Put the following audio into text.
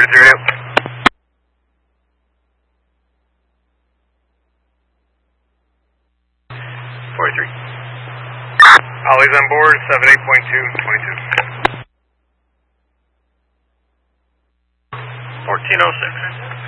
0. 43. Ollie's on board, 78.2, 22. 1406.